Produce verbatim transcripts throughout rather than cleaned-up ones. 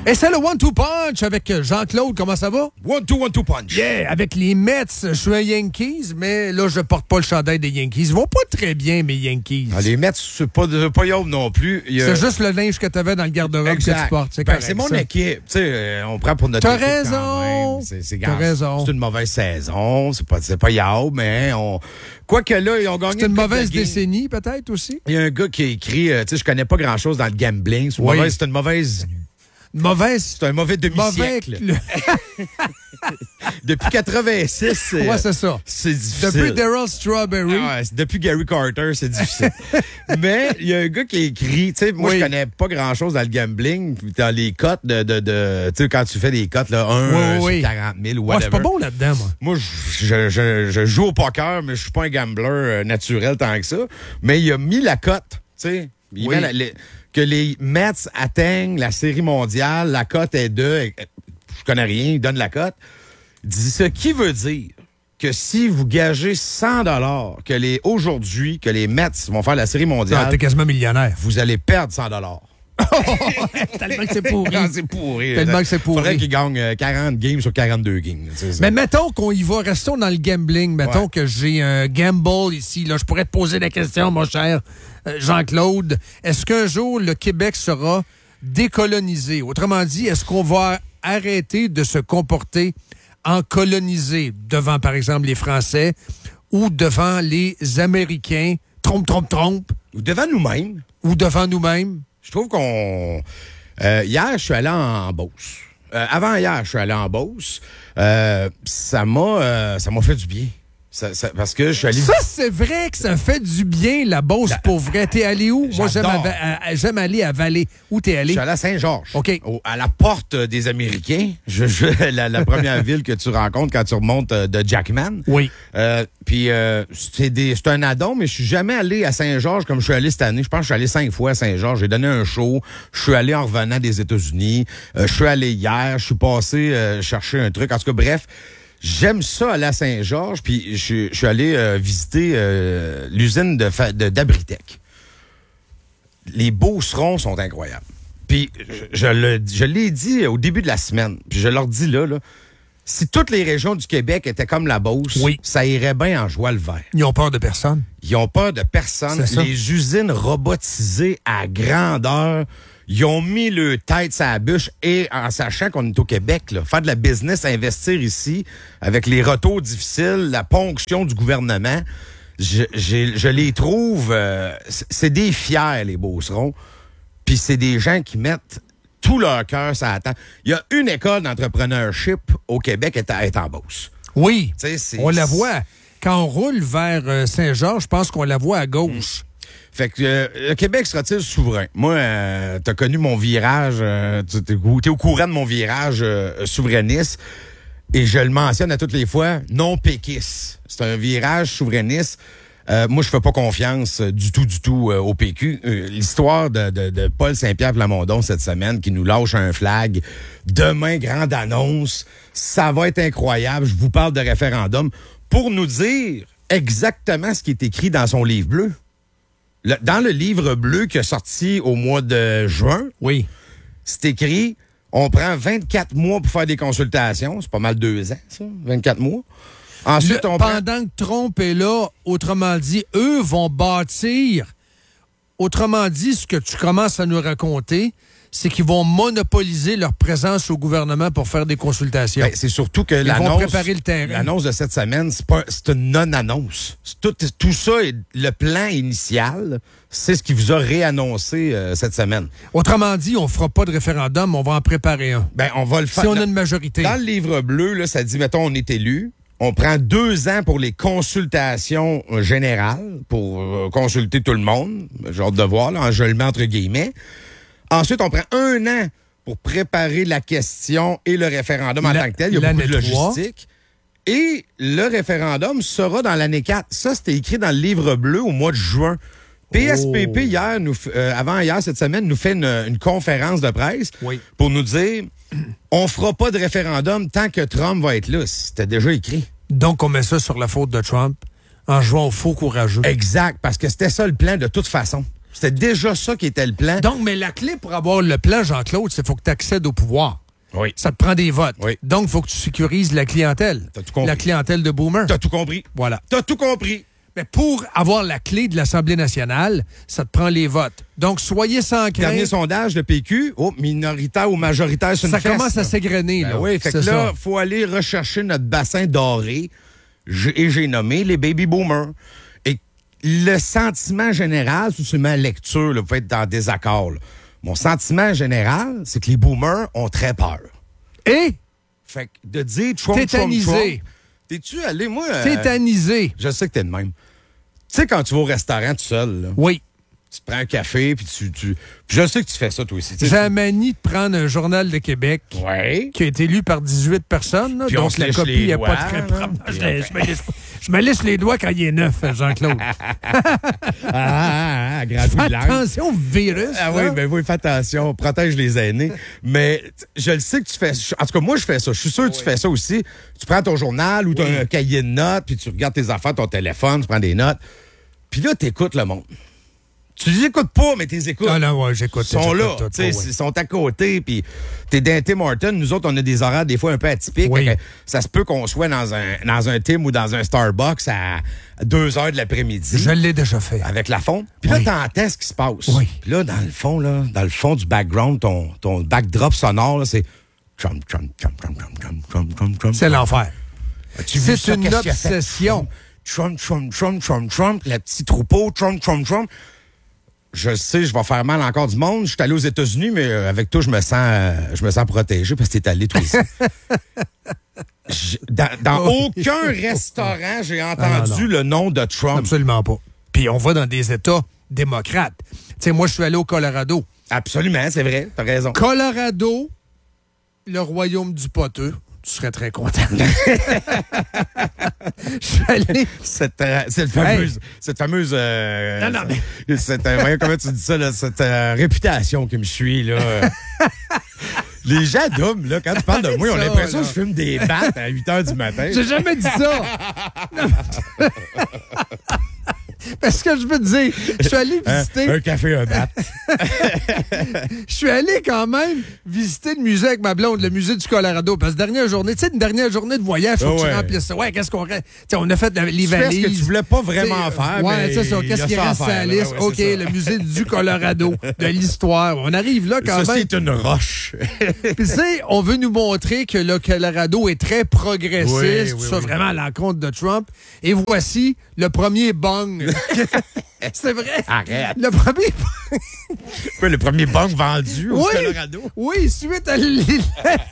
Et c'est le one two punch avec Jean-Claude. Comment ça va? one two one two punch. Yeah! Avec les Mets, je suis un Yankees, mais là, je porte pas le chandail des Yankees. Ils vont pas très bien, mes Yankees. Ah, les Mets, c'est pas, pas yob non plus. A... C'est juste le linge que tu avais dans le garde-robe exact. que tu portes. C'est, ben, correct, c'est mon ça. équipe. Tu sais, on prend pour notre T'as équipe raison. quand même. C'est, c'est, T'as raison. C'est une mauvaise saison. C'est pas, c'est pas yob, mais on... Quoique là, ils ont gagné. C'est une, une mauvaise de décennie, peut-être, aussi? Il y a un gars qui a écrit, euh, tu sais, je connais pas grand-chose dans le gambling. C'est une, oui. mauvaise, c'est une mauvaise... Mauvaise. C'est un mauvais demi-siècle. Mauvais... Depuis quatre-vingt-six. C'est, ouais, c'est ça. C'est difficile. Depuis Darryl Strawberry. Ah ouais, depuis Gary Carter, c'est difficile. Mais il y a un gars qui a écrit, tu sais, moi, oui. je connais pas grand-chose dans le gambling, dans les cotes de, de, de tu sais, quand tu fais des cotes, là, un, oui, oui. quarante mille ou whatever. Moi, je suis pas bon là-dedans, moi. Moi, je, je, je, je joue au poker, mais je suis pas un gambler naturel tant que ça. Mais il a mis la cote, tu sais. Il oui. met la, les, que les Mets atteignent la série mondiale, la cote est de, je connais rien, il donne la cote. Il dit ce qui veut dire que si vous gagez cent dollars que les aujourd'hui que les Mets vont faire la série mondiale, ah, t'es quasiment millionnaire. Vous allez perdre cent dollars. Tellement que c'est pourri. Non, c'est pourri. Tellement que c'est pourri. Faudrait qu'il gagne quarante games sur quarante-deux games. Mais mettons qu'on y va, restons dans le gambling. Mettons ouais. que j'ai un gamble ici. Là, je pourrais te poser la question, mon cher Jean-Claude. Est-ce qu'un jour, le Québec sera décolonisé? Autrement dit, est-ce qu'on va arrêter de se comporter en colonisé devant, par exemple, les Français ou devant les Américains? Trompe, trompe, trompe. Ou devant nous-mêmes. Ou devant nous-mêmes. Je trouve qu'on... Euh, hier, je suis allé en Beauce. Euh, avant hier, je suis allé en Beauce. Euh, ça m'a euh, ça m'a fait du bien. Ça, ça, parce que je suis allé... Ça, c'est vrai que ça fait du bien, la Beauce, la... pour vrai. T'es allé où? J'adore. Moi, j'aime, à, à, j'aime aller à Vallée. Où t'es allé? Je suis allé à Saint-Georges. OK. Au, à la porte des Américains. Je, je, la, la première ville que tu rencontres quand tu remontes de Jackman. Oui. Euh, Puis, euh, c'est, des, c'est un addon, mais je suis jamais allé à Saint-Georges comme je suis allé cette année. Je pense que je suis allé cinq fois à Saint-Georges. J'ai donné un show. Je suis allé en revenant des États-Unis. Euh, je suis allé hier. Je suis passé euh, chercher un truc. En tout cas, bref... J'aime ça aller à Saint-Georges, puis je, je suis allé euh, visiter euh, l'usine de, de d'Abritec. Les beaucerons sont incroyables. Puis je, je, le, je l'ai dit au début de la semaine, puis je leur dis là, là, si toutes les régions du Québec étaient comme la Beauce, oui. ça irait bien en joie le vert. Ils ont peur de personne. Ils ont peur de personne. Les usines robotisées à grandeur... Ils ont mis le tête sur la bûche et en sachant qu'on est au Québec, là, faire de la business, investir ici, avec les retours difficiles, la ponction du gouvernement, je, j'ai, je les trouve... Euh, c'est des fiers, les Beaucerons. Puis c'est des gens qui mettent tout leur cœur sur la table. Il y a une école d'entrepreneurship au Québec qui est en Beauce. Oui, c'est, on la voit. Quand on roule vers Saint-Georges, je pense qu'on la voit à gauche. Mmh. Fait que euh, le Québec sera-t-il souverain? Moi, euh, t'as connu mon virage, euh, t'es, t'es au courant de mon virage euh, souverainiste, et je le mentionne à toutes les fois, non péquiste. C'est un virage souverainiste. Euh, moi, je fais pas confiance euh, du tout, du tout euh, au P Q. Euh, l'histoire de, de, de Paul Saint-Pierre Plamondon cette semaine qui nous lâche un flag. Demain, grande annonce. Ça va être incroyable. Je vous parle de référendum pour nous dire exactement ce qui est écrit dans son livre bleu. Le, dans le livre bleu qui est sorti au mois de juin, oui, c'est écrit, on prend vingt-quatre mois pour faire des consultations. C'est pas mal deux ans, ça, vingt-quatre mois. Ensuite, le, on pendant prend... que Trump est là, autrement dit, eux vont bâtir, autrement dit, ce que tu commences à nous raconter, c'est qu'ils vont monopoliser leur présence au gouvernement pour faire des consultations. Ben, c'est surtout que Ils l'annonce, vont préparer le terrain. L'annonce de cette semaine, c'est, pas, c'est une non-annonce. C'est tout, tout ça, le plan initial, c'est ce qui vous a réannoncé euh, cette semaine. Autrement dit, on fera pas de référendum, on va en préparer un. Ben, on va le faire. Si on a une majorité. Dans le livre bleu, là, ça dit, mettons, on est élu. On prend deux ans pour les consultations euh, générales, pour euh, consulter tout le monde. J'ai hâte de voir, là, je le mets entre guillemets. Ensuite, on prend un an pour préparer la question et le référendum en la, tant que tel. Il y a beaucoup de logistique. Et le référendum sera dans l'année quatre. Ça, c'était écrit dans le livre bleu au mois de juin. P S P P, oh. hier, nous, euh, avant hier, cette semaine, nous fait une, une conférence de presse oui. pour nous dire on fera pas de référendum tant que Trump va être là. C'était déjà écrit. Donc, on met ça sur la faute de Trump en jouant au faux courageux. Exact, parce que c'était ça le plan de toute façon. C'était déjà ça qui était le plan. Donc, mais la clé pour avoir le plan, Jean-Claude, c'est qu'il faut que tu accèdes au pouvoir. Oui. Ça te prend des votes. Oui. Donc, il faut que tu sécurises la clientèle. T'as tout compris. La clientèle de boomer. T'as tout compris. Voilà. T'as tout compris. Mais pour avoir la clé de l'Assemblée nationale, ça te prend les votes. Donc, soyez sans crainte. Dernier sondage de P Q, oh, minoritaire ou majoritaire, c'est une Ça fesse, commence là. à s'égrener, Ben là. oui, fait que C'est là, ça. il faut aller rechercher notre bassin doré. J'ai- Et j'ai nommé les baby boomers. Et le sentiment général, c'est seulement la lecture, là, vous pouvez être en désaccord. Là. Mon sentiment général, c'est que les boomers ont très peur. Et Fait que de dire Trump, Trump, tétanisé. Trump. T'es-tu allé, moi? euh, Tétanisé. je sais que t'es de même. Tu sais, quand tu vas au restaurant tout seul, là, Oui. tu te prends un café, puis tu, tu. Puis je sais que tu fais ça, toi aussi. tu sais, J'ai la manie de prendre un journal de Québec tu- Ouais. qui a été lu par dix-huit personnes. Là, Puis on donc se la lèche copie les n'est doigts, pas très là. propre. Je, Puis je on me lèche, je me lèche les doigts quand il est neuf, Jean-Claude. Ah, ah, ah, gratuit Fais de langue. attention au virus. Ah là. oui, ben oui, fais attention, protège les aînés. Mais t- je le sais que tu fais. En tout cas, moi, je fais ça. Je suis sûr que tu fais ça aussi. Tu prends ton journal ou tu as un cahier de notes, puis tu regardes tes affaires, ton téléphone, tu prends des notes. Puis là, tu écoutes le monde. Tu les écoutes pas, mais tu les écoutes. Ah non, ouais, j'écoute. Ils sont j'écoute là, tout, tu sais, ouais. ils sont à côté, puis t'es dans Tim Hortons. Nous autres, on a des horaires des fois un peu atypiques. Oui. Fait que ça se peut qu'on soit dans un, dans un Tim ou dans un Starbucks à deux heures de l'après-midi. Je l'ai déjà fait. Avec la fonte. Puis là, Oui. t'entends ce qui se passe. Oui. Puis là, dans le fond, là, dans le fond du background, ton, ton backdrop sonore, là, c'est Trump, Trump, Trump, Trump, Trump, Trump, Trump, Trump, Trump. C'est l'enfer. As-tu vu C'est ça? une Qu'est-ce qu'il a fait? obsession. Trump, Trump, Trump, Trump, Trump, le petit troupeau, Trump, Trump, Trump. Je sais, je vais faire mal encore du monde. Je suis allé aux États-Unis, mais euh, avec toi, je me sens, euh, je me sens protégé parce que t'es allé toi aussi. Je- dans dans Oh. aucun restaurant, j'ai Ah, entendu non, non. le nom de Trump. Absolument pas. Puis on va dans des États démocrates. Tu sais, moi, je suis allé au Colorado. Absolument, c'est vrai, t'as raison. Colorado, le royaume du poteux. Tu serais très content. Je suis allé. Cette, euh, cette fameuse, cette fameuse, euh, Non, non, mais- cette, euh, voyons comment tu dis ça, là, cette euh, réputation qui me suit, là. Les gens d'hommes, là, quand tu parles de moi, ils ont Ça, l'impression là. que je fume des battes à huit heures du matin. J'ai jamais dit ça. Non. Parce que je veux te dire, je suis allé Hein? visiter. Un café, un bat. Je suis allé quand même visiter le musée avec ma blonde, le musée du Colorado. Parce que dernière journée, tu sais, une dernière journée de voyage, faut Ah que ouais. tu remplisses ça. Ouais, qu'est-ce qu'on. Tu sais, on a fait la- les Tu fais valises. ce que tu voulais pas vraiment T'sais, faire, Ouais, mais c'est ça. il y Qu'est-ce a qui ça à reste sur faire, la là. liste? Ouais, OK, c'est ça. le musée du Colorado, de l'histoire. On arrive là quand Ça, même. c'est une roche. Puis, tu sais, on veut nous montrer que le Colorado est très progressiste, Oui, tout oui, ça, oui. vraiment à l'encontre de Trump. Et voici le premier bong. C'est vrai. Arrête. Le premier. Quoi, le premier banque vendu au Oui, Colorado? oui, suite à l- suite,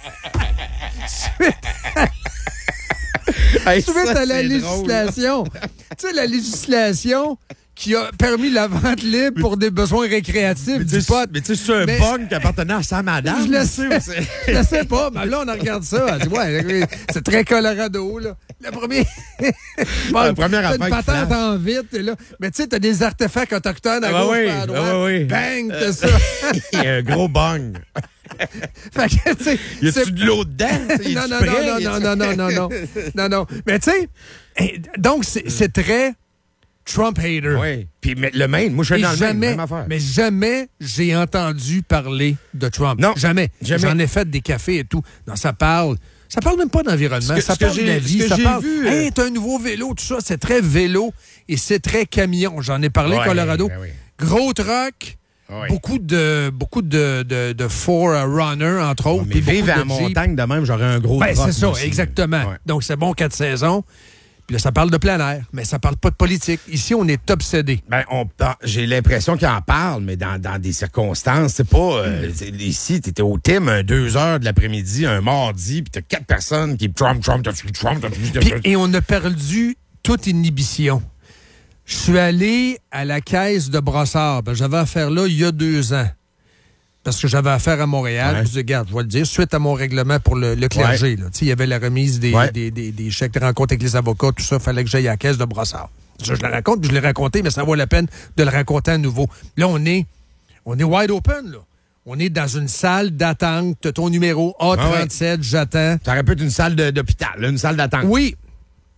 Hey, suite ça, à la c'est drôle. législation. Tu sais, la législation qui a permis la vente libre pour des besoins récréatifs Mais du tu sais, pot. mais tu sais, c'est un Mais- bong qui appartenait à Sam Adams. Je le tu sais, c'est- je le sais pas, mais là, on en regarde ça. Elle dit, ouais, c'est très Colorado, là. Le premier. Bon, La première t'as affaire une qui patente flash. en vite, là. Mais tu sais, t'as des artefacts autochtones à Ah, bah gauche oui, et à droite. ah, bah oui. Bang, t'as ça. Il y a un gros bong. Fait que, tu sais, Y c'est- a-tu de l'eau dedans? Y non, a-tu non, prêt? non, Y non, a-tu- non, non, non, non, non, non. Mais tu sais, eh, donc c'est c'est très Trump hater. Oui. Puis mais le Maine, moi, je suis Et dans le Maine, jamais, même affaire. mais jamais j'ai entendu parler de Trump. Non, jamais. jamais. J'en ai fait des cafés et tout. Non, ça parle. Ça parle même pas d'environnement. Ce que- Ça ce que parle de la j'ai- vie. ce que Ça j'ai parle. vu, euh, Hey, t'as un nouveau vélo, tout ça. C'est très vélo et c'est très camion. J'en ai parlé, Ouais, Colorado. ben oui. Gros truck. Ouais. Beaucoup de beaucoup de, de, de Four Runner, entre autres. Mais puis beaucoup vivre à la de Jeep. montagne de même, j'aurais un gros Ben, drop, c'est ça, moi aussi. exactement. Ouais. Donc, c'est bon quatre saisons. Puis là, ça parle de plein air, mais ça parle pas de politique. Ici, on est obsédé. Ben, on, par- j'ai l'impression qu'il en parle, mais dans, dans des circonstances, c'est pas... Euh, c'est- ici, t'étais au Tim, un deux heures de l'après-midi, un mardi, puis t'as quatre personnes qui... Trump, Trump, t'as-tu vu Trump, t'as-tu vu Puis, Trump? et on a perdu toute inhibition. Je suis allé à la caisse de Brossard. Ben, j'avais affaire là il y a deux ans. Parce que j'avais affaire à Montréal. Ouais. Je dis, regarde, je vais le dire, suite à mon règlement pour le, le clergé. là. Tu sais, il y avait la remise des, Ouais. des, des, des chèques de rencontre avec les avocats, tout ça. Il fallait que j'aille à la caisse de Brossard. Ça, je le raconte, puis je l'ai raconté, mais ça vaut la peine de le raconter à nouveau. Là, on est, on est wide open, là. On est dans une salle d'attente. T'as ton numéro A trente-sept, j'attends. Ça aurait pu être une salle de- d'hôpital, là, une salle d'attente. Oui.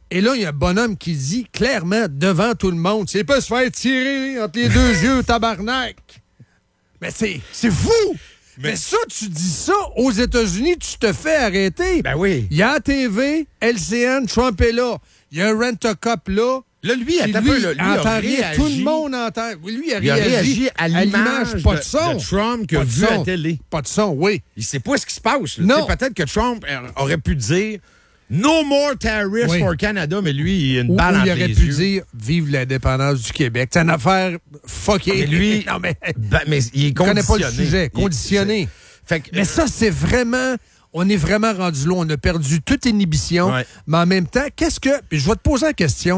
Et là, il y a un bonhomme qui dit clairement devant tout le monde, c'est pas se faire tirer entre les deux yeux, tabarnak. Mais c'est, c'est fou! Mais... Mais ça, tu dis ça aux États-Unis, tu te fais arrêter. Ben oui. Il y a la T V, L C N, Trump est là. Il y a un Rent-A-Cop là. Là, lui, attends lui, peu, là, lui entend a rien. réagi. Tout le monde entend. Lui, il a, il a réagi, réagi à l'image, pas de, de son. de Trump qu'il a Pas de vu à son. la télé. Pas de son, oui. Il sait pas ce qui se passe. Là. Non. Peut-être que Trump aurait pu dire « No more tariffs oui. for Canada », mais lui, il a une ou, balle ou entre il aurait les pu yeux. dire « Vive l'indépendance du Québec ». C'est une affaire fuckée. Mais lui, non, mais, ben, mais il est conditionné. Il connaît pas le sujet. Conditionné. Il, fait que, mais euh, ça, c'est vraiment... On est vraiment rendu là. On a perdu toute inhibition. Ouais. Mais en même temps, qu'est-ce que... Puis je vais te poser la question.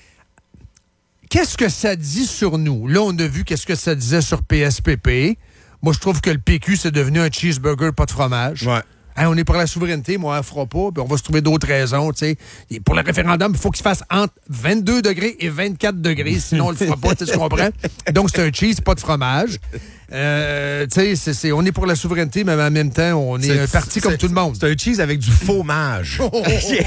Qu'est-ce que ça dit sur nous? Là, on a vu qu'est-ce que ça disait sur P S P P. Moi, je trouve que le P Q, c'est devenu un cheeseburger, pas de fromage. Ouais. Hein, on est pour la souveraineté, moi, on ne fera pas, puis on va se trouver d'autres raisons. T'sais. Et pour le référendum, il faut qu'il se fasse entre vingt-deux degrés et vingt-quatre degrés, sinon on ne le fera pas, tu comprends? Donc, c'est un cheese, pas de fromage. Euh, c'est, c'est, on est pour la souveraineté, mais en même temps, on est, est un parti comme tout le monde. C'est un cheese avec du fromage. Oui,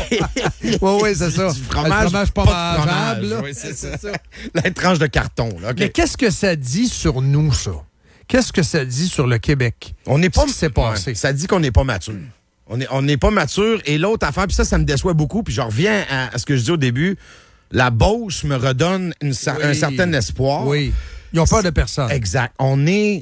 oui, c'est ça. Du fromage, le fromage pas, pas mangeable. Oui, c'est, c'est ça. La tranche de carton. Là, okay. Mais qu'est-ce que ça dit sur nous, ça? Qu'est-ce que ça dit sur le Québec? On n'est pas... Ce qui s'est passé. Ouais, ça dit qu'on n'est pas mature. On n'est on n'est pas mature. Et l'autre affaire, puis ça, ça me déçoit beaucoup, puis je reviens à, à ce que je dis au début, la Beauce me redonne une, oui. un certain espoir. Oui. Ils ont peur de personne. Exact. On est...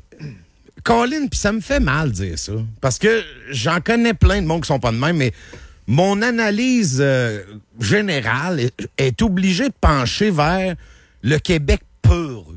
Colin, puis ça me fait mal de dire ça. Parce que j'en connais plein de monde qui sont pas de même, mais mon analyse euh, générale est, est obligée de pencher vers le Québec pur.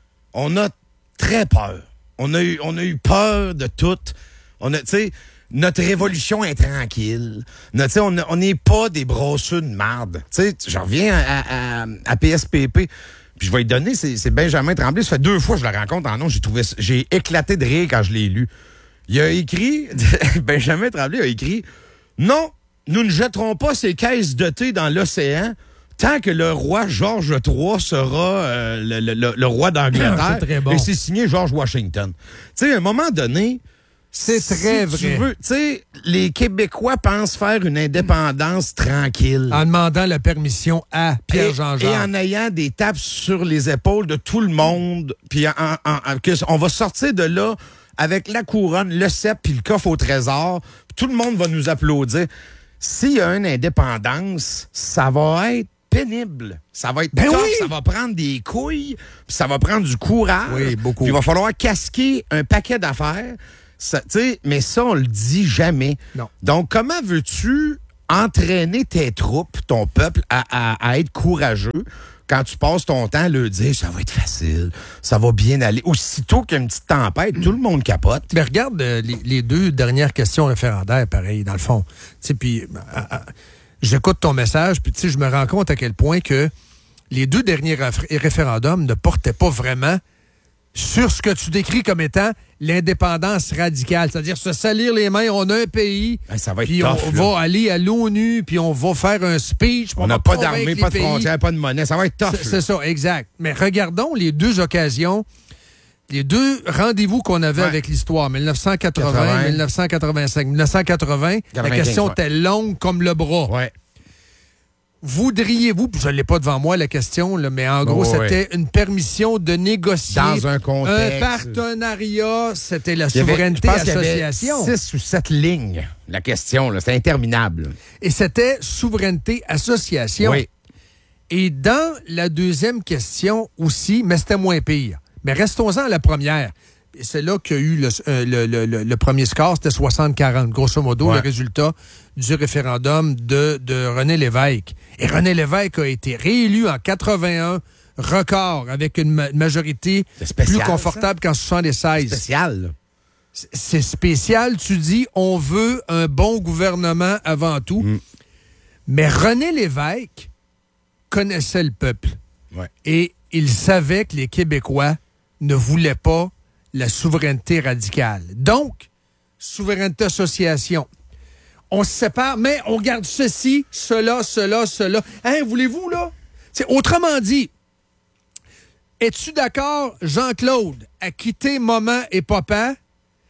On a très peur. On a eu, on a eu peur de tout. On a, tu sais, notre révolution est tranquille. Notre, on n'est pas des brosseux de marde. Tu sais, je reviens à, à, à P S P P. Puis je vais lui donner, c'est, c'est Benjamin Tremblay. Ça fait deux fois que je le rencontre en nom. J'ai trouvé, j'ai éclaté de rire quand je l'ai lu. Il a écrit, Benjamin Tremblay a écrit, non, nous ne jetterons pas ces caisses de thé dans l'océan tant que le roi Georges trois sera euh, le, le, le, le roi d'Angleterre. C'est très bon. Et c'est signé George Washington. Tu sais, à un moment donné, c'est très si vrai. Tu sais, les Québécois pensent faire une indépendance tranquille. En demandant la permission à Pierre Jean-Jacques. Et en ayant des tapes sur les épaules de tout le monde. Puis en, en, en, que on va sortir de là avec la couronne, le cep puis le coffre au trésor. Tout le monde va nous applaudir. S'il y a une indépendance, ça va être pénible. Ça va être ben tough, oui! Ça va prendre des couilles, puis ça va prendre du courage. Oui, beaucoup. Puis il va falloir casquer un paquet d'affaires. Ça, mais ça, on le dit jamais. Non. Donc, comment veux-tu entraîner tes troupes, ton peuple, à, à, à être courageux quand tu passes ton temps à leur dire « ça va être facile, ça va bien aller ». Aussitôt qu'il y a une petite tempête, mmh. tout le monde capote. Mais regarde euh, les, les deux dernières questions référendaires, pareil, dans le fond. Puis, euh, euh, j'écoute ton message, puis je me rends compte à quel point que les deux derniers raf- référendums ne portaient pas vraiment sur ce que tu décris comme étant l'indépendance radicale, c'est-à-dire se salir les mains, on a un pays, hey, ça va être puis tough, on là. va aller à l'ONU, puis on va faire un speech. On n'a pas d'armée, pas de frontières, pas de monnaie, ça va être tough. C'est, c'est ça, exact. Mais regardons les deux occasions, les deux rendez-vous qu'on avait ouais. avec l'histoire, dix-neuf cent quatre-vingts, quatre-vingts. dix-neuf cent quatre-vingt-cinq. dix-neuf cent quatre-vingts, la question ouais. était longue comme le bras. Ouais. Voudriez-vous, je ne l'ai pas devant moi la question, là, mais en gros, oh, c'était oui. une permission de négocier dans un contexte. Un partenariat, c'était la souveraineté avait, je pense association. Il y avait six ou sept lignes, la question, là, c'est interminable. Et c'était souveraineté association. Oui. Et dans la deuxième question aussi, mais c'était moins pire. Mais restons-en à la première. Et c'est là qu'il y a eu le, euh, le, le, le, le premier score, c'était soixante quarante. Grosso modo, ouais. le résultat du référendum de, de René Lévesque. Et René Lévesque a été réélu en quatre-vingt-un, record, avec une ma- majorité spécial, plus confortable ça? qu'en soixante-seize. C'est spécial. Là. C'est spécial, tu dis, on veut un bon gouvernement avant tout. Mm. Mais René Lévesque connaissait le peuple. Ouais. Et il savait que les Québécois ne voulaient pas la souveraineté radicale. Donc, souveraineté association. On se sépare, mais on garde ceci, cela, cela, cela. Hein, voulez-vous, là? C'est, autrement dit, es-tu d'accord, Jean-Claude, à quitter maman et papa,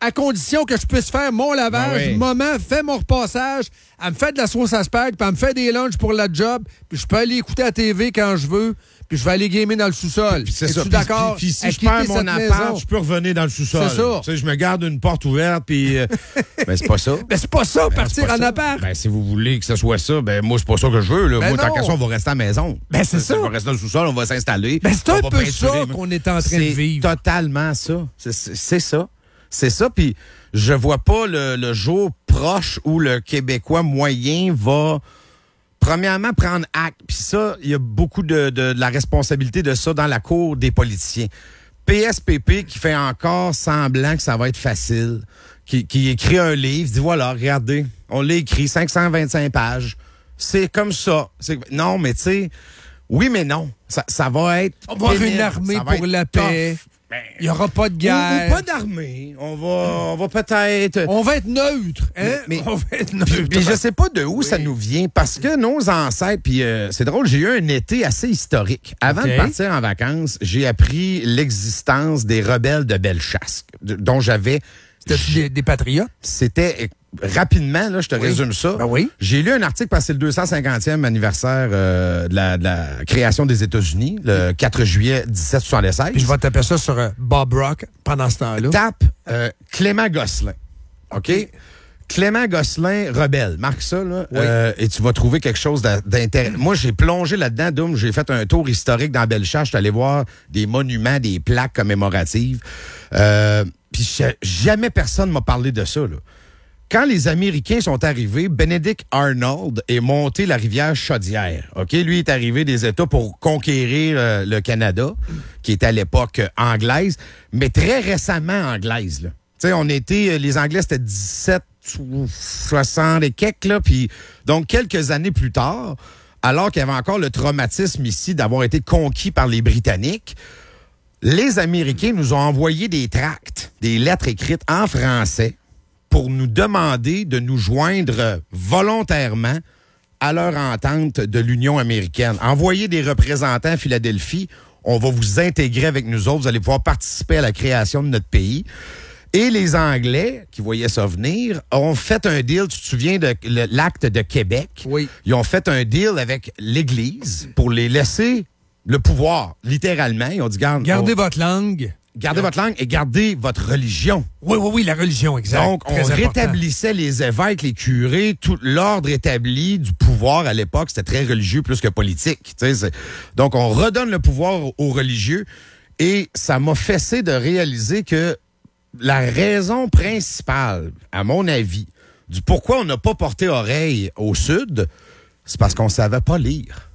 à condition que je puisse faire mon lavage, Ah oui. maman fait mon repassage, elle me fait de la sauce à spag, puis elle me fait des lunchs pour la job, puis je peux aller écouter la T V quand je veux, puis je vais aller gamer dans le sous-sol. Puis c'est Es-tu ça. Puis- d'accord? Puis, puis si à je perds quitter mon cette appart, maison? je peux revenir dans le sous-sol. C'est ça. Tu sais, je me garde une porte ouverte, puis... euh, ben, c'est pas ça. Ben, c'est pas ça, Ben, partir c'est pas en ça. appart. Ben, si vous voulez que ce soit ça, ben, moi, c'est pas ça que je veux, là. Ben moi, tant non. qu'à ça, on va rester à la maison. Ben, c'est ça. On va rester dans le sous-sol, on va s'installer. Ben, c'est on un va peu peinturer. ça qu'on est en train de C'est vivre. totalement ça. C'est, c'est, c'est ça. C'est ça, puis je vois pas le, le jour proche où le Québécois moyen va... Premièrement, prendre acte. Puis ça, il y a beaucoup de, de, de la responsabilité de ça dans la cour des politiciens. P S P P qui fait encore semblant que ça va être facile, qui, qui écrit un livre, dit voilà, regardez, on l'a écrit, cinq cent vingt-cinq pages. C'est comme ça. C'est, non, mais tu sais, oui, mais non. Ça, ça va être... On va avoir pénible. une armée Ça va pour être la tough. paix. Ben, Il n'y aura pas de ou, guerre. ou pas d'armée. On va, on va peut-être... On va être neutre. Hein? Mais- on va être Puis, neutre. puis je sais pas de où Oui. ça nous vient, parce que nos ancêtres, puis euh, c'est drôle, j'ai eu un été assez historique. Avant OK. de partir en vacances, j'ai appris l'existence des rebelles de Bellechasse, de- dont j'avais... C'était-tu des, des patriotes? C'était... Rapidement, là, je te Oui. résume ça. Ben oui. J'ai lu un article parce que c'est le deux cent cinquantième anniversaire euh, de, la, de la création des États-Unis, le quatre juillet dix-sept soixante-seize. Puis je vais taper ça sur euh, Bob Rock pendant ce temps-là. Tape euh, Clément Gosselin. OK? Clément Gosselin, rebelle. Marque ça, là. Oui. Euh, et tu vas trouver quelque chose d'a- d'intéressant. Moi, j'ai plongé là-dedans, Doom. J'ai fait un tour historique dans Bellechasse. Je suis allé voir des monuments, des plaques commémoratives. Euh, Puis je- jamais personne m'a parlé de ça, là. Quand les Américains sont arrivés, Benedict Arnold est monté la rivière Chaudière. OK? Lui est arrivé des États pour conquérir euh, le Canada, qui était à l'époque euh, anglaise, mais très récemment anglaise, là. Tu sais, on était, euh, les Anglais, c'était dix-sept soixante et quelques, là, puis donc quelques années plus tard, alors qu'il y avait encore le traumatisme ici d'avoir été conquis par les Britanniques, les Américains nous ont envoyé des tracts, des lettres écrites en français pour nous demander de nous joindre volontairement à leur entente de l'Union américaine. Envoyez des représentants à Philadelphie, on va vous intégrer avec nous autres, vous allez pouvoir participer à la création de notre pays. Et les Anglais, qui voyaient ça venir, ont fait un deal, tu te souviens de le- l'acte de Québec? Oui. Ils ont fait un deal avec l'Église pour les laisser le pouvoir, littéralement. Ils ont dit, garde, Gardez on- votre langue. gardez votre langue et gardez votre religion. Oui, oui, oui, la religion, exact. Donc, on Très important. rétablissait les évêques, les curés, tout l'ordre établi du pouvoir à l'époque. C'était très religieux plus que politique. Tu sais, c'est- donc, on redonne le pouvoir aux, aux religieux et ça m'a fessé de réaliser que la raison principale, à mon avis, du pourquoi on n'a pas porté oreille au Sud, c'est parce qu'on savait pas lire.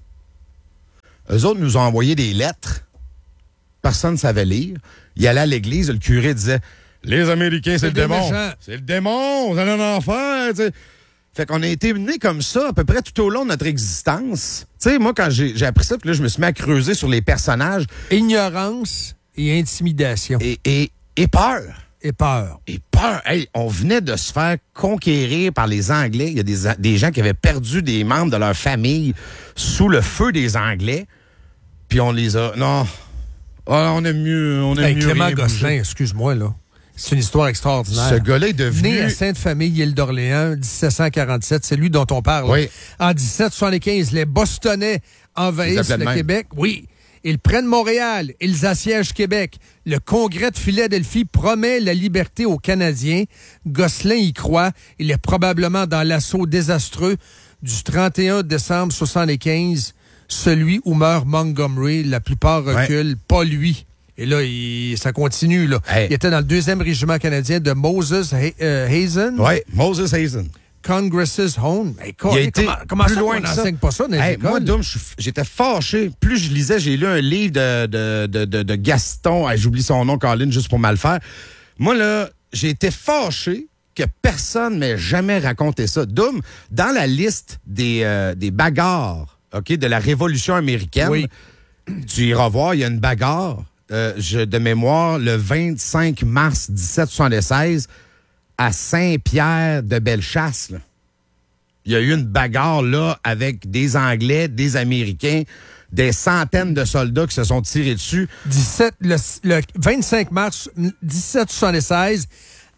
Eux autres nous ont envoyé des lettres. Personne ne savait lire. Il allait à l'église, le curé disait « Les Américains, c'est le des démon. méchants. C'est le démon, vous allez en enfer. » tu sais. Fait qu'on a été menés comme ça à peu près tout au long de notre existence. Tu sais, moi, quand j'ai j'ai appris ça, puis là, je me suis mis à creuser sur les personnages Ignorance et intimidation et, et, et peur. et peur. Et peur. Hey, on venait de se faire conquérir par les Anglais. Il y a des, des gens qui avaient perdu des membres de leur famille sous le feu des Anglais. Puis on les a... Non. Ah, on aime mieux... On aime Hey, mieux Clément rien Gosselin, bouger. excuse-moi, là. C'est une histoire extraordinaire. Ce gars-là est devenu... Né à Sainte-Famille, île d'Orléans, dix-sept cent quarante-sept, c'est lui dont on parle. Oui. En dix-sept soixante-quinze, les Bostonnais envahissent Ils le même. Québec. Oui. Ils prennent Montréal. Ils assiègent Québec. Le Congrès de Philadelphie promet la liberté aux Canadiens. Gosselin y croit. Il est probablement dans l'assaut désastreux du trente et un décembre soixante-quinze, celui où meurt Montgomery. La plupart reculent, pas lui. Et là, il- ça continue. Là. Hey. Il était dans le deuxième régiment canadien de Moses Ha- euh, Hazen. Oui, Moses Hazen. Congress's Home. Hey, Il a été comment comment plus ça loin qu'on que ça. n'enseigne pas ça dans les Hey, écoles? moi, Dom, je suis f- j'étais fâché. Plus je lisais, j'ai lu un livre de, de, de, de, de Gaston. Hey, j'oublie son nom, Colin, juste pour mal faire. Moi, là, j'ai été fâché que personne m'ait jamais raconté ça. Dom, dans la liste des, euh, des bagarres, OK, de la Révolution américaine, Oui. tu iras voir, il y a une bagarre, euh, je, de mémoire, le vingt-cinq mars dix-sept soixante-seize, à Saint-Pierre-de-Bellechasse, là. Il y a eu une bagarre là avec des Anglais, des Américains, des centaines de soldats qui se sont tirés dessus. dix-sept, le, le vingt-cinq mars dix-sept soixante-seize,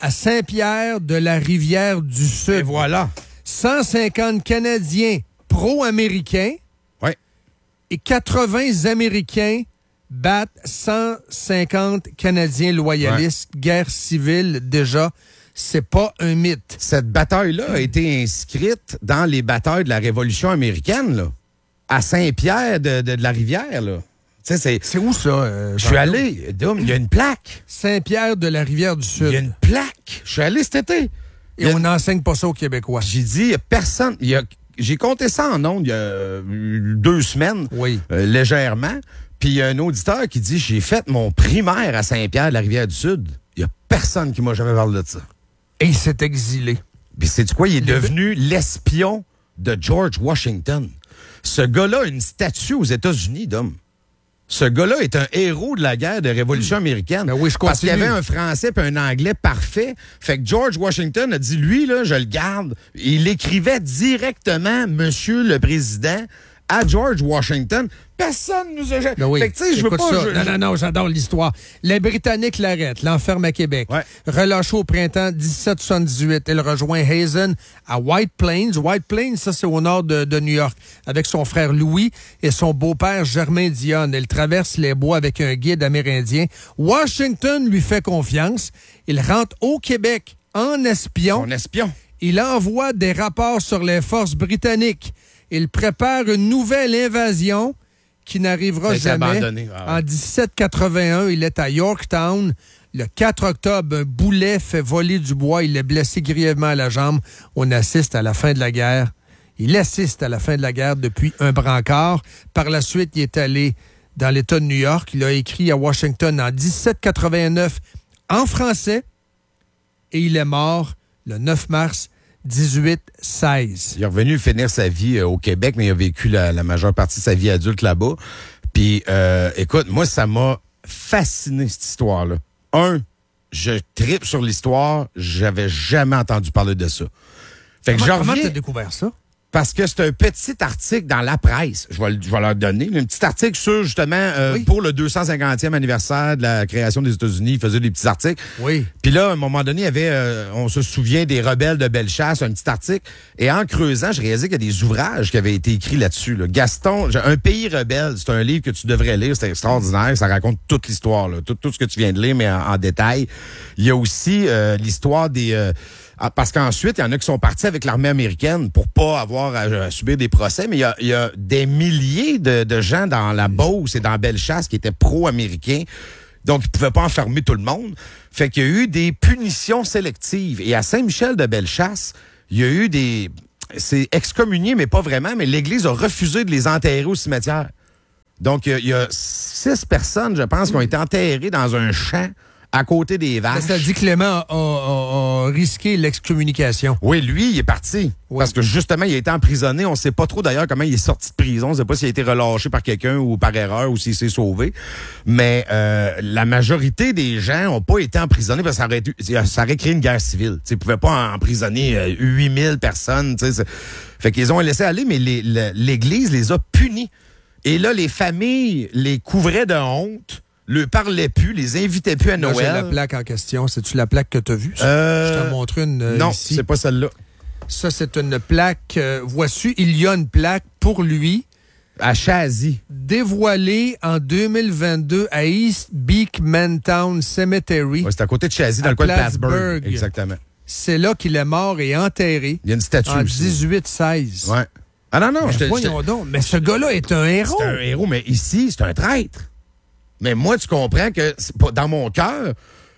à Saint-Pierre de la Rivière-du-Sud. Et voilà. cent cinquante Canadiens pro-américains ouais. et quatre-vingts Américains battent cent cinquante Canadiens loyalistes. Ouais. Guerre civile, déjà, c'est pas un mythe. Cette bataille-là a été inscrite dans les batailles de la Révolution américaine, là, à Saint-Pierre de, de, de la Rivière, là. C'est, c'est où ça? Euh, je suis allé, Dom, il y a une plaque. Saint-Pierre de la Rivière-du-Sud. Il y a une plaque. Je suis allé cet été. Et on n'enseigne pas ça aux Québécois. J'ai dit, il y a personne. Il y a, j'ai compté ça en ondes il y a deux semaines, oui. euh, légèrement. Puis il y a un auditeur qui dit, j'ai fait mon primaire à Saint-Pierre de la Rivière-du-Sud. Il y a personne qui m'a jamais parlé de ça. Et il s'est exilé. Puis sais-tu quoi? Il est Les... devenu l'espion de George Washington. Ce gars-là a une statue aux États-Unis, Dom. Ce gars-là est un héros de la guerre de Révolution américaine. Ben oui, je parce qu'il y avait un français et un anglais parfait. Fait que George Washington a dit, lui, là, je le garde. Il écrivait directement, Monsieur le Président, à George Washington. Personne nous a jamais... Ben oui. Fait que, tu sais, je veux pas... Ça. Je... Non, non, non, j'adore l'histoire. Les Britanniques l'arrêtent, l'enferment à Québec. Ouais. Relâché au printemps dix-sept soixante-dix-huit, elle rejoint Hazen à White Plains. White Plains, ça, c'est au nord de, de New York, avec son frère Louis et son beau-père Germain Dionne. Elle traverse les bois avec un guide amérindien. Washington lui fait confiance. Il rentre au Québec en espion. En espion. Il envoie des rapports sur les forces britanniques. Il prépare une nouvelle invasion qui n'arrivera jamais. Ah ouais. En dix-sept quatre-vingt-un, il est à Yorktown. Le quatre octobre, un boulet fait voler du bois. Il est blessé grièvement à la jambe. On assiste à la fin de la guerre. Il assiste à la fin de la guerre depuis un brancard. Par la suite, il est allé dans l'État de New York. Il a écrit à Washington en dix-sept quatre-vingt-neuf en français. Et il est mort le neuf mars dix-huit seize. Il est revenu finir sa vie euh, au Québec, mais il a vécu la, la majeure partie de sa vie adulte là-bas. Puis, euh, écoute, moi, ça m'a fasciné, cette histoire-là. Un, je tripe sur l'histoire. J'avais jamais entendu parler de ça. Fait que comment, je reviens, comment t'as découvert ça? Parce que c'est un petit article dans la presse. Je vais, je vais leur donner. Un petit article sur, justement, euh, oui. pour le deux cent cinquantième anniversaire de la création des États-Unis. Ils faisaient des petits articles. Oui. Puis là, à un moment donné, il y avait, euh, on se souvient des rebelles de Bellechasse, un petit article. Et en creusant, je réalisais qu'il y a des ouvrages qui avaient été écrits là-dessus. Là. Gaston, Un pays rebelle, c'est un livre que tu devrais lire. C'est extraordinaire. Ça raconte toute l'histoire, là. Tout, tout ce que tu viens de lire, mais en, en détail. Il y a aussi euh, l'histoire des... Euh, Parce qu'ensuite, il y en a qui sont partis avec l'armée américaine pour pas avoir à, à subir des procès, mais il y a, il y a des milliers de, de gens dans la Beauce et dans Bellechasse qui étaient pro-américains, donc ils pouvaient pas enfermer tout le monde. Fait qu'il y a eu des punitions sélectives. Et à Saint-Michel-de-Bellechasse, il y a eu des... C'est excommunié, mais pas vraiment, mais l'Église a refusé de les enterrer au cimetière. Donc, il y a, il y a six personnes, je pense, qui ont été enterrées dans un champ à côté des vaches. Mais ça dit Clément a, a, a risqué l'excommunication. Oui, lui, il est parti. Oui. Parce que justement, il a été emprisonné. On ne sait pas trop d'ailleurs comment il est sorti de prison. On ne sait pas s'il a été relâché par quelqu'un ou par erreur ou s'il s'est sauvé. Mais euh, la majorité des gens n'ont pas été emprisonnés parce que ça aurait, été, ça aurait créé une guerre civile. Ils ne pouvaient pas emprisonner euh, huit mille personnes. T'sais. Fait qu'ils ont laissé aller, mais les, l'Église les a punis. Et là, les familles les couvraient de honte. Le parlait plus, les invitait plus à Noël. Là, j'ai la plaque en question. C'est-tu la plaque que tu as vue? Euh, Je t'en montre une euh, non, ici. Non, c'est pas celle-là. Ça, c'est une plaque. Euh, voici, il y a une plaque pour lui. À Chazy. Dévoilée en deux mille vingt-deux à East Beekmantown Cemetery. Ouais, c'est à côté de Chazy, dans le coin de Plattsburgh. Exactement. C'est là qu'il est mort et enterré. Il y a une statue en aussi. dix-huit seize. Ouais. Ah non, non. Mais je te, voyons je te... donc. Mais ce gars-là est un héros. C'est un héros, mais ici, c'est un traître. Mais moi, tu comprends que c'est pas dans mon cœur,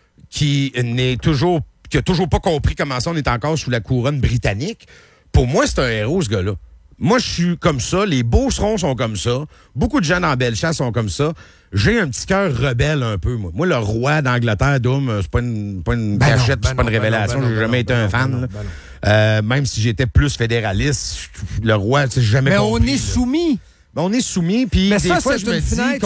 qui n'est toujours, qui a toujours pas compris comment ça on est encore sous la couronne britannique, pour moi, c'est un héros, ce gars-là. Moi, je suis comme ça. Les Beaucerons sont comme ça. Beaucoup de gens dans Bellechasse sont comme ça. J'ai un petit cœur rebelle un peu, moi. Moi, le roi d'Angleterre, Dom, c'est pas une, pas une ben cachette, ben c'est pas une ben révélation. Ben J'ai jamais ben été un fan. Ben non, ben non. Euh, même si j'étais plus fédéraliste, le roi, tu sais, jamais Mais compris. on est là. soumis. Ben, on est soumis, puis des ça, fois, je me dis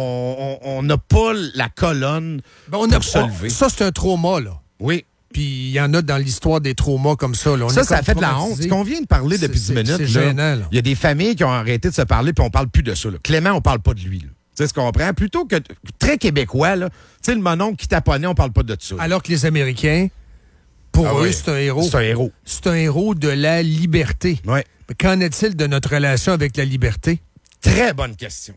qu'on n'a pas la colonne ben, on pour a, se lever. Ça, c'est un trauma, là. Oui. Puis il y en a dans l'histoire des traumas comme ça. Là. On ça, ça fait de la honte. Ce qu'on vient de parler depuis dix minutes, c'est gênant, là. Il y a des familles qui ont arrêté de se parler, puis on parle plus de ça. Là. Clément, on parle pas de lui. Là. Tu sais ce qu'on comprend? Plutôt que très québécois, là. Tu sais, le mononcle qui taponnait, on parle pas de ça. Alors que les Américains Pour Ah eux, oui. c'est un héros. C'est un héros. C'est un héros de la liberté. Oui. Mais qu'en est-il de notre relation avec la liberté? Très bonne question.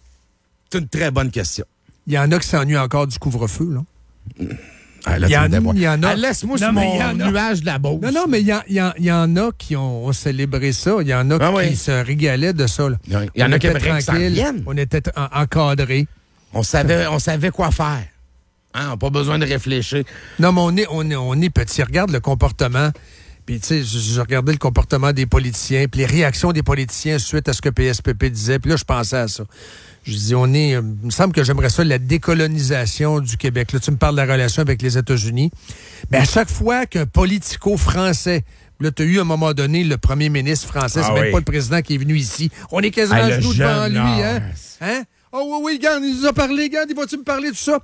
C'est une très bonne question. Il y en a qui s'ennuient encore du couvre-feu, là. Ah, là, Il y, tu en, me dévoiles. il y en a. Ah, laisse-moi Non, sur mais mon il y en a. nuage de la Beauce. Non, non, mais il y, en- il y en- il y en a qui ont, ont célébré ça. Il y en a Ah qui oui. se régalaient de ça. Là. Il y en On a qui était aimeraient que ça tranquille, revienne. on était en- encadrés. On savait, on savait quoi faire. Hein, on n'a pas besoin de réfléchir. Non, mais on est, on est, on est petit. Regarde le comportement. Puis, tu sais, je, je regardais le comportement des politiciens, puis les réactions des politiciens suite à ce que P S P P disait. Puis là, je pensais à ça. Je dis, on est. euh, Il me semble que j'aimerais ça, la décolonisation du Québec. Là, tu me parles de la relation avec les États-Unis. Mais à chaque fois qu'un politico-français. Là, tu as eu à un moment donné le premier ministre français, Ah c'est oui. même pas le président qui est venu ici. On est quasiment Ah, à le genoux devant jeune lui, hein? Lars. Hein? Oh oui, oui, regarde, il nous a parlé, regarde, il va-tu me parler de ça?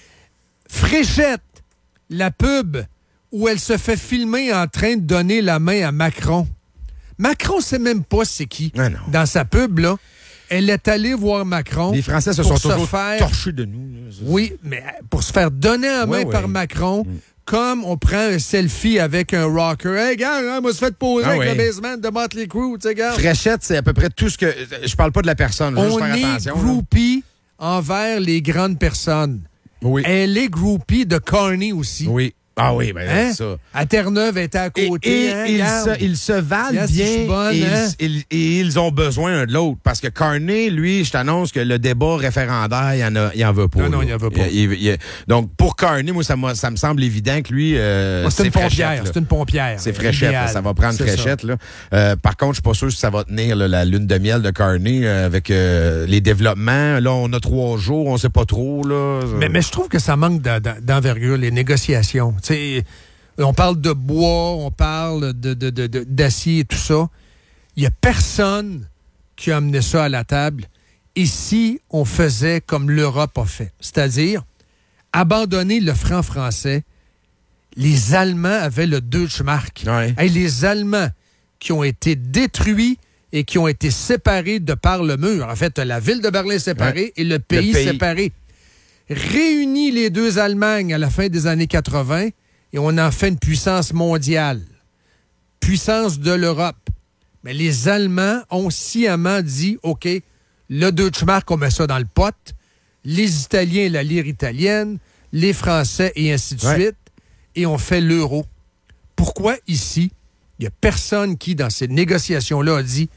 Fréchette, la pub où elle se fait filmer en train de donner la main à Macron. Macron sait même pas c'est qui. Ah non. Dans sa pub, là, elle est allée voir Macron. Les Français se pour sont toujours faire... torchés de nous. là. Oui, mais pour se faire donner la main Ouais, par ouais. Macron, comme on prend un selfie avec un rocker. Hey, gars, hein, moi, se fait poser Ah avec oui. le basement de Motley Crue, tu sais, gars. Fréchette, c'est à peu près tout ce que... Je parle pas de la personne, je veux juste On faire est attention. là. groupie envers les grandes personnes. Oui. Elle est groupie de Carney aussi. Oui. Ah oui, ben Hein? c'est ça. À Terre-Neuve, elle était à Et, côté. et hein, ils, regarde. se, ils se valent Regarde si je suis bien bonne, et, hein? ils, ils- et ils ont besoin un de l'autre. Parce que Carney, lui, je t'annonce que le débat référendaire, il en, a, il en veut pas. Non, non, là. il en veut pas. Il- il- il- donc, pour Carney, moi, ça, m'a- ça me semble évident que lui, euh, Oh, c'est une Fréchette, pompière. là. C'est une pompière. C'est Fréchette, là, Idéal. ça va prendre C'est Fréchette. Là. Euh, par contre, je suis pas sûr si ça va tenir là, la lune de miel de Carney euh, avec euh, les développements. Là, on a trois jours, on sait pas trop. Là. Mais, mais je trouve que ça manque d'en- d'en- d'envergure, les négociations. Tu sais, on parle de bois, on parle de, de, de, de- d'acier et tout ça. Il n'y a personne qui a amené ça à la table. Et si on faisait comme l'Europe a fait, c'est-à-dire abandonner le franc français, les Allemands avaient le Deutschmark. Ouais. Hey, les Allemands qui ont été détruits et qui ont été séparés de par le mur. En fait, la ville de Berlin séparée Ouais. et le pays, pays. séparé. Réunis les deux Allemagnes à la fin des années quatre-vingt et on en fait une puissance mondiale. Puissance de l'Europe. Mais les Allemands ont sciemment dit, OK, le Deutschmark, on met ça dans le pot. Les Italiens, la lire italienne. Les Français, et ainsi de Ouais. suite. Et on fait l'euro. Pourquoi ici, il n'y a personne qui, dans ces négociations-là, a dit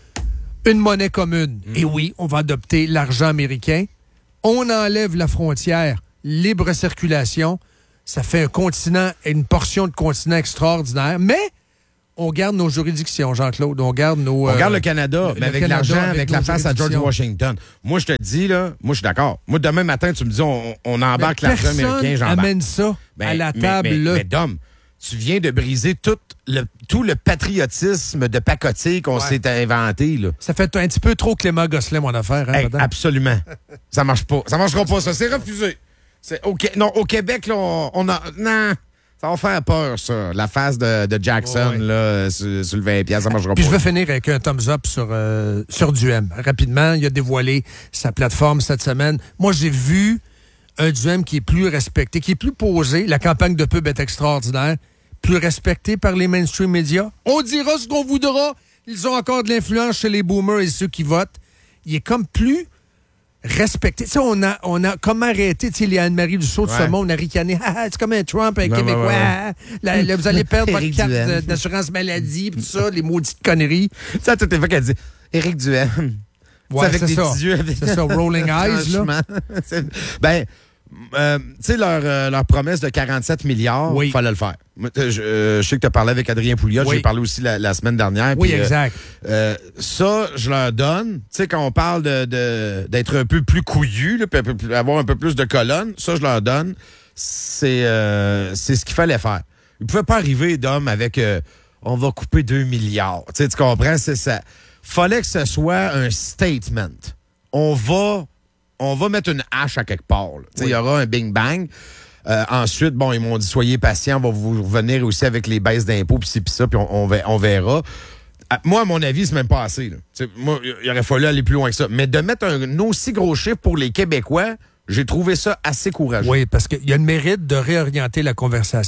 une monnaie commune. Mm. Et oui, on va adopter l'argent américain. On enlève la frontière, libre circulation. Ça fait un continent, une portion de continent extraordinaire. Mais on garde nos juridictions, Jean-Claude. On garde nos... On euh, regarde le Canada, le mais avec Canada, l'argent, avec avec la nos face à George juridictions. Washington. Moi, je te dis, là, moi, je suis d'accord. Moi, demain matin, tu me dis, on, on mais embarque l'argent personne américain, j'embarque. amène ça Ben, à la mais- table, mais, là. Mais, Dom, tu viens de briser tout le, tout le patriotisme de pacotille qu'on Ouais. s'est inventé, là. Ça fait un petit peu trop Clément Gosselin, mon affaire. Hein, Hey, madame? absolument. Ça marche pas. Ça marchera pas, ça. C'est refusé. C'est, au, Qué- non, au Québec, là, on, on a. Non. Ça va faire peur, ça. La face de, de Jackson, Ouais. là, sur, sur le vingt piastres, ça marchera Puis je pas. veux finir avec un thumbs up sur, euh, sur Duhem. Rapidement, il a dévoilé sa plateforme cette semaine. Moi, j'ai vu un Duhem qui est plus respecté, qui est plus posé. La campagne de pub est extraordinaire. Plus respecté par les mainstream médias. On dira ce qu'on voudra. Ils ont encore de l'influence chez les boomers et ceux qui votent. Il est comme plus respecté. Tu sais, on a, on a comme arrêté, tu sais, les Anne-Marie Dussault de ce Ouais. monde, on a ricané. Ah, ah, c'est comme un Trump, un Ouais, Québécois. ouais, ouais. Ah, là, là, vous allez perdre votre Éric carte Duhem. de- d'assurance maladie, pis tout ça, les maudites conneries. Ça, à toutes les fois qu'elle dit Éric Duhem. Ouais, avec c'est des ça. petits yeux. Avec... C'est ça, Rolling Eyes, là. Franchement, c'est- ben, euh, tu sais, leur, euh, leur promesse de quarante-sept milliards, il Oui. fallait le faire. Moi, euh, Je, euh, je sais que tu as parlé avec Adrien Pouliot, Oui. j'ai parlé aussi la, la semaine dernière. Oui, puis, euh, exact. euh, ça, je leur donne. Tu sais, quand on parle de, de- d'être un peu plus couillu, là, puis un peu plus- avoir un peu plus de colonne, ça, je leur donne. C'est, euh, c'est ce qu'il fallait faire. Ils ne pouvaient pas arriver, d'hommes, avec euh, on va couper deux milliards. Tu sais, tu comprends? C'est ça. Fallait que ce soit un statement. On va, on va mettre une hache à quelque part. là. Tu sais, il Oui. y aura un bing bang. Euh, ensuite, bon, ils m'ont dit soyez patients, on va vous revenir aussi avec les baisses d'impôts, puis ci, puis ça, puis on, on, va- on verra. À- Moi, à mon avis, c'est même pas assez. Là. Tu sais, moi, il aurait fallu aller plus loin que ça. Mais de mettre un aussi gros chiffre pour les Québécois, j'ai trouvé ça assez courageux. Oui, parce qu'il y a le mérite de réorienter la conversation.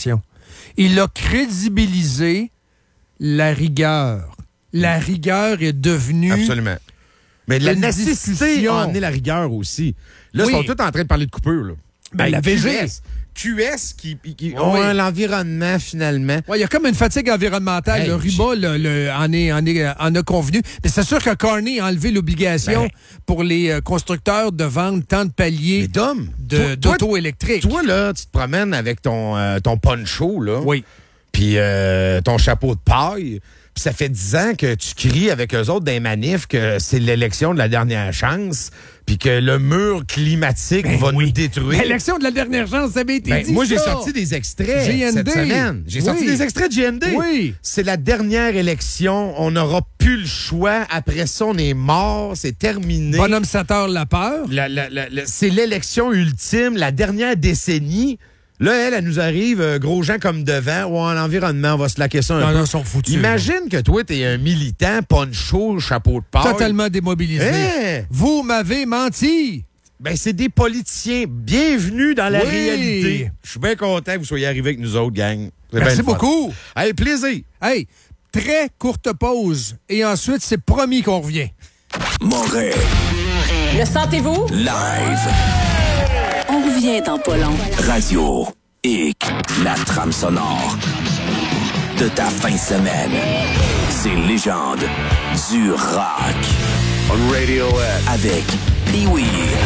Il a crédibilisé la rigueur. La rigueur est devenue... Absolument. Mais la une nécessité discussion. a amené la rigueur aussi. Là, Oui. ils sont tous en train de parler de coupure. Là. Ben, la V G. Q S. Q S qui, qui Oui. ont l'environnement, finalement. Ouais, il y a comme une fatigue environnementale. Hey, le RIBA le, le, en, est, en, est, en a convenu. Mais c'est sûr que Carney a enlevé l'obligation Ben. pour les euh, constructeurs de vendre tant de paliers Mais Dom, de- toi- d'auto toi- électrique. Toi, là, tu te promènes avec ton, euh, ton poncho, là. Oui. Puis euh, ton chapeau de paille. Puis ça fait dix ans que tu cries avec eux autres des manifs que c'est l'élection de la dernière chance, puis que le mur climatique Ben va oui. nous détruire. L'élection de la dernière chance, ça avait été Ben, dit. moi, j'ai ça. sorti des extraits G N D. cette semaine. J'ai sorti Oui. des extraits de G N D. Oui. C'est la dernière élection. On n'aura plus le choix. Après ça, on est mort. C'est terminé. Bonhomme Sator la peur. La- la- la- la- c'est l'élection ultime, la dernière décennie. Là, elle, elle nous arrive, euh, gros gens comme devant, ou en environnement, on va se laquer ça un Non, peu. non, ils sont foutus. Imagine que toi, t'es un militant, poncho, chapeau de paille. Totalement démobilisé. Hein? Vous m'avez menti. Ben, c'est des politiciens. Bienvenue dans la Oui. réalité. Je suis bien content que vous soyez arrivés avec nous autres, gang. C'est Merci bien le fun. beaucoup. Allez, plaisir. Hey, très courte pause. Et ensuite, c'est promis qu'on revient. Moret. Le sentez-vous? Live. On revient dans pas long. Radio X. La trame sonore de ta fin de semaine. Ces légendes du rock. On Radio X. Avec Pee-Wee.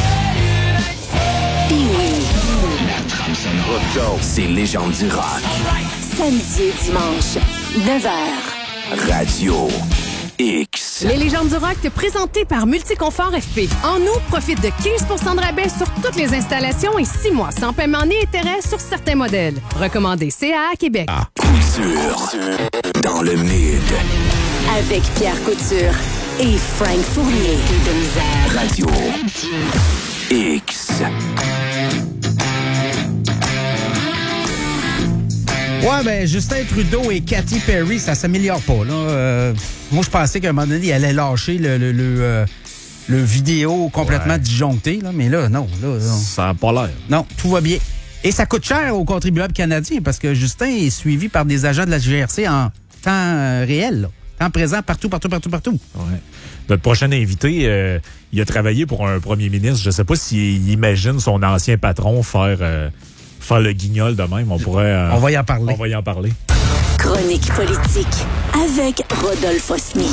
Pee-Wee. La trame sonore. Let's go. Ces légendes du rock. Samedi et dimanche, neuf heures. Radio X. Les légendes du rock présentées par Multiconfort F P. En août, profite de quinze pour cent de rabais sur toutes les installations et six mois sans paiement ni intérêt sur certains modèles. Recommandé C A A Québec. Ah. Couture. Dans le mid. Avec Pierre Couture et Frank Fournier. Radio X. Ouais, ben Justin Trudeau et Katy Perry, ça s'améliore pas. Là. Euh, moi, je pensais qu'à un moment donné, il allait lâcher le, le, le, euh, le vidéo complètement Ouais. disjoncté. Là. Mais là, non, là, non. Ça n'a pas l'air. Non, tout va bien. Et ça coûte cher aux contribuables canadiens parce que Justin est suivi par des agents de la G R C en temps euh, réel, là. Temps présent partout, partout, partout, partout. Ouais. Notre prochain invité, euh, il a travaillé pour un premier ministre. Je ne sais pas s'il imagine son ancien patron faire, euh, faire le guignol de même. On pourrait. euh, On va y en parler. On va y en parler. Chronique politique avec Rodolphe Osny.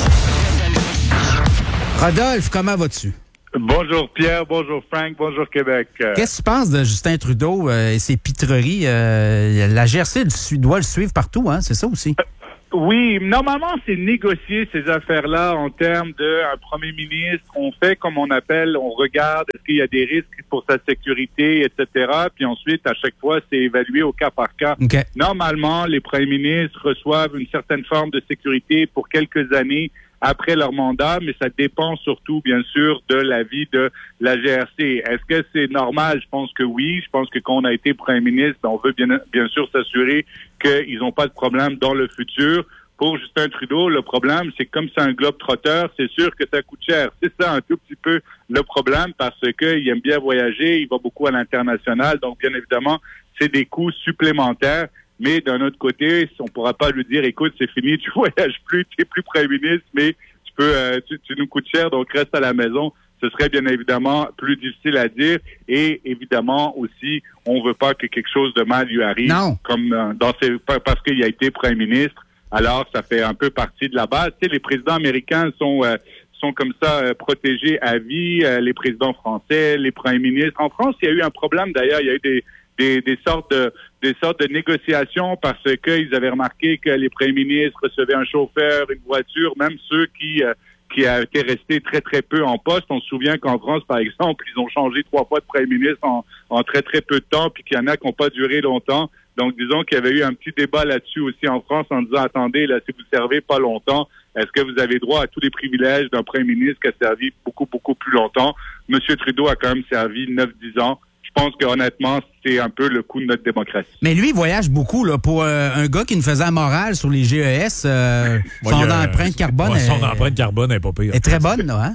Rodolphe, comment vas-tu? Bonjour Pierre, bonjour Frank, bonjour Québec. Euh, Qu'est-ce que tu penses de Justin Trudeau euh, et ses pitreries? Euh, la G R C le su- doit le suivre partout, hein? C'est ça aussi? Oui, normalement, c'est négocier ces affaires-là en termes d'un premier ministre. On fait comme on appelle, on regarde est-ce qu'il y a des risques pour sa sécurité, et cetera. Puis ensuite, à chaque fois, c'est évalué au cas par cas. OK. Normalement, les premiers ministres reçoivent une certaine forme de sécurité pour quelques années après leur mandat, mais ça dépend surtout, bien sûr, de l'avis de la G R C. Est-ce que c'est normal? Je pense que oui. Je pense que quand on a été premier ministre, on veut bien, bien sûr s'assurer qu'ils n'ont pas de problème dans le futur. Pour Justin Trudeau, le problème, c'est que comme c'est un globe-trotteur, c'est sûr que ça coûte cher. C'est ça un tout petit peu le problème parce qu'il aime bien voyager, il va beaucoup à l'international, donc bien évidemment, c'est des coûts supplémentaires. Mais d'un autre côté, on ne pourra pas lui dire, écoute, c'est fini, tu voyages plus, tu n'es plus premier ministre, mais tu peux, euh, tu, tu nous coûtes cher, donc reste à la maison. Ce serait bien évidemment plus difficile à dire. Et évidemment aussi, on veut pas que quelque chose de mal lui arrive. Non. Comme euh, dans ses, parce qu'il a été premier ministre. Alors, ça fait un peu partie de la base. Tu sais, les présidents américains sont euh, sont comme ça euh, protégés à vie. Euh, les présidents français, les premiers ministres. En France, il y a eu un problème d'ailleurs. Il y a eu des Des, des sortes de des sortes de négociations parce qu'ils avaient remarqué que les premiers ministres recevaient un chauffeur, une voiture, même ceux qui euh, qui étaient restés très très peu en poste. On se souvient qu'en France, par exemple, ils ont changé trois fois de premier ministre en, en très très peu de temps, puis qu'il y en a qui n'ont pas duré longtemps. Donc disons qu'il y avait eu un petit débat là-dessus aussi en France en disant attendez, là, si vous servez pas longtemps, est-ce que vous avez droit à tous les privilèges d'un premier ministre qui a servi beaucoup beaucoup plus longtemps? Monsieur Trudeau a quand même servi neuf dix ans. Je pense que honnêtement, c'est un peu le coup de notre démocratie. Mais lui, il voyage beaucoup là, pour euh, un gars qui nous faisait la morale sur les G E S. Euh, son Ouais, il y a- empreinte carbone ouais, son est, empreinte carbone n'est pas pire. est très bonne, là, hein?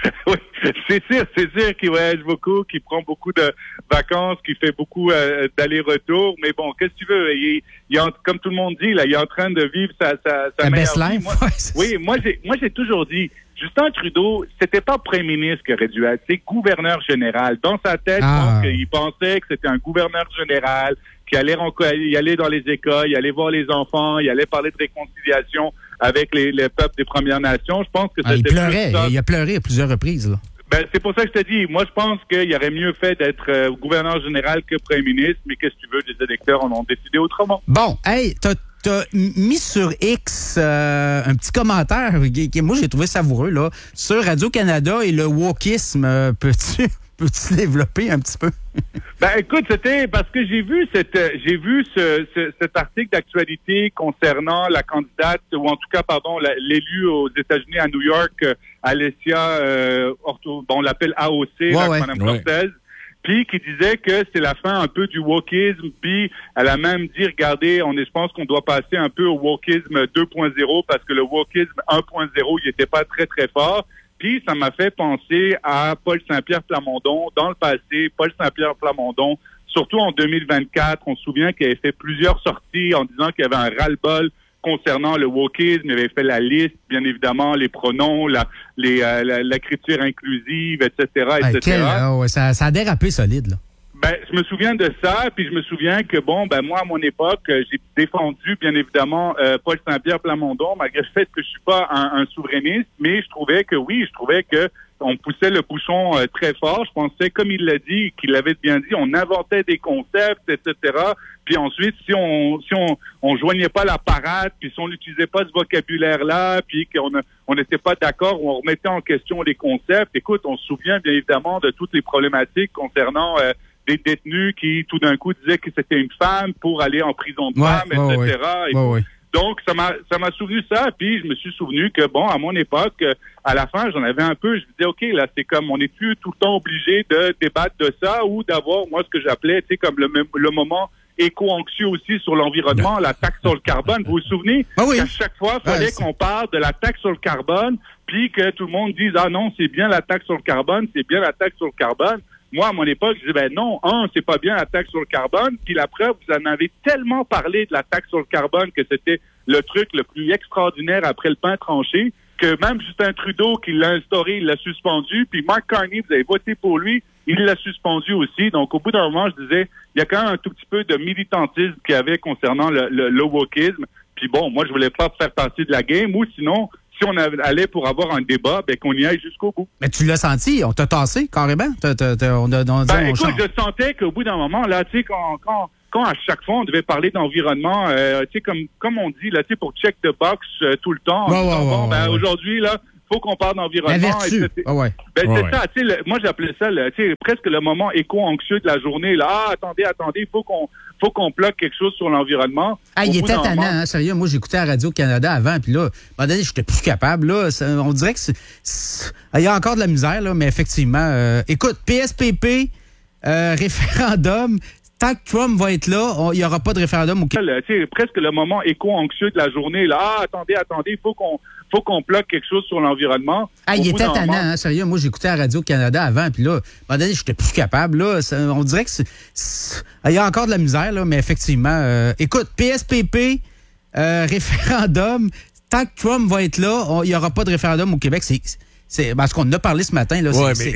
Oui, c'est sûr, c'est sûr qu'il voyage beaucoup, qu'il prend beaucoup de vacances, qu'il fait beaucoup euh, d'allers-retours. Mais bon, qu'est-ce que tu veux? Il, il est en, comme tout le monde dit, là, il est en train de vivre sa, sa, sa La meilleure best vie. life. Moi, Ouais, oui, moi j'ai, moi j'ai toujours dit, Justin Trudeau, c'était pas premier ministre qui aurait dû être, c'est gouverneur général. Dans sa tête, Ah. je pense qu'il pensait que c'était un gouverneur général, qui allait y aller dans les écoles, il allait voir les enfants, il allait parler de réconciliation avec les, les peuples des Premières Nations. Je pense que Ah, il c'était pleurait. plus ça. Il a pleuré à plusieurs reprises. Là. Ben, c'est pour ça que je te dis, moi je pense qu'il aurait mieux fait d'être euh, gouverneur général que premier ministre, mais qu'est-ce que tu veux, les électeurs en ont décidé autrement. Bon, hey, t'as, t'as mis sur X euh, un petit commentaire qui, qui, moi j'ai trouvé savoureux là sur Radio-Canada et le wokisme. Euh, peux-tu, peux-tu développer un petit peu? Ben écoute, c'était parce que j'ai vu cette j'ai vu ce, ce, cet article d'actualité concernant la candidate, ou en tout cas pardon la, l'élu aux États-Unis à New York, euh, Alessia euh, Orto, bon on l'appelle A O C, Ouais, là, ouais. Mme Ouais. Cortez, puis qui disait que c'est la fin un peu du wokisme, puis elle a même dit regardez, on est je pense qu'on doit passer un peu au wokisme deux point zéro parce que le wokisme un point zéro il était pas très très fort. Puis ça m'a fait penser à Paul Saint-Pierre Plamondon dans le passé. Paul Saint-Pierre Plamondon, surtout en deux mille vingt-quatre, on se souvient qu'il avait fait plusieurs sorties en disant qu'il y avait un ras-le-bol concernant le wokisme. Il avait fait la liste, bien évidemment, les pronoms, la, les, euh, la, l'écriture inclusive, et cetera, Ah, et cetera. quel, ah ouais, ça, ça a dérapé solide. Là. Ben, je me souviens de ça, puis je me souviens que, bon, ben moi, à mon époque, euh, j'ai défendu, bien évidemment, euh, Paul Saint-Pierre Plamondon, malgré le fait que je suis pas un, un souverainiste, mais je trouvais que, oui, je trouvais que on poussait le bouchon euh, très fort. Je pensais, comme il l'a dit, qu'il l'avait bien dit, on inventait des concepts, et cetera. Puis ensuite, si on si on on joignait pas la parade, puis si on n'utilisait pas ce vocabulaire-là, puis qu'on a, on n'était pas d'accord, on remettait en question les concepts. Écoute, on se souvient bien évidemment de toutes les problématiques concernant euh, des détenus qui, tout d'un coup, disaient que c'était une femme pour aller en prison de Ouais, femme, ouais, et cetera. ouais. Et Ouais, ouais. donc, ça m'a ça m'a souvenu ça, puis je me suis souvenu que, bon, à mon époque, euh, à la fin, j'en avais un peu, je me disais, OK, là, c'est comme, on n'est plus tout le temps obligé de débattre de ça ou d'avoir, moi, ce que j'appelais, tu sais, comme le, le moment éco-anxieux aussi sur l'environnement, la taxe sur le carbone. Vous vous souvenez Ah oui. qu'à chaque fois, il fallait Ah, c'est... qu'on parle de la taxe sur le carbone, puis que tout le monde dise, ah non, c'est bien la taxe sur le carbone, c'est bien la taxe sur le carbone. Moi, à mon époque, je disais, ben non, un, c'est pas bien la taxe sur le carbone, puis la preuve, vous en avez tellement parlé de la taxe sur le carbone que c'était le truc le plus extraordinaire après le pain tranché, que même Justin Trudeau, qui l'a instauré, il l'a suspendu, puis Mark Carney, vous avez voté pour lui, il l'a suspendu aussi. Donc, au bout d'un moment, je disais, il y a quand même un tout petit peu de militantisme qu'il y avait concernant le, le, le wokisme. Puis bon, moi, je voulais pas faire partie de la game, ou sinon, si on allait pour avoir un débat, ben qu'on y aille jusqu'au bout. Mais tu l'as senti, on t'a tassé carrément. T'as, t'as, t'as, on a, on a dit, Ben, on écoute, change. je sentais qu'au bout d'un moment, là, tu sais, quand, quand, quand à chaque fois on devait parler d'environnement, euh, tu sais, comme, comme on dit, là, tu sais, pour check the box euh, tout le temps, en Ouais, disant, ouais, bon, ouais, ben, ouais. aujourd'hui, là, faut qu'on parle d'environnement. La vertu. Et c'est- Ah ouais. Ben, Ouais, c'est ouais. ça, tu sais, le- moi, j'appelais ça, le, tu sais, presque le moment éco-anxieux de la journée, là. Ah, attendez, attendez, il faut qu'on, faut qu'on bloque quelque chose sur l'environnement. Ah, Au il bout était d'un tannant, moment- hein, sérieux. Moi, j'écoutais à Radio-Canada avant, puis là, à un moment donné, j'étais plus capable. Là, Ça- on dirait que c'est, c'est- il y a encore de la misère, là, mais effectivement. euh, écoute, P S P P, euh, référendum, tant que Trump va être là, on- il n'y aura pas de référendum au Québec. le- tu sais, presque le moment éco-anxieux de la journée, là. Ah, attendez, attendez, il faut qu'on, faut qu'on bloque quelque chose sur l'environnement. Ah, Au il bout était d'un tannant, moment- hein, sérieux. Moi, j'écoutais à Radio-Canada avant, puis là, à un moment donné, j'étais plus capable. Là, Ça- on dirait que c'est, c'est- il y a encore de la misère, là, mais effectivement. euh, écoute, P S P P, euh, référendum, tant que Trump va être là, on- il n'y aura pas de référendum au Québec. C'est, c'est, parce qu'on en a parlé ce matin. Là, Ouais, c'est, mais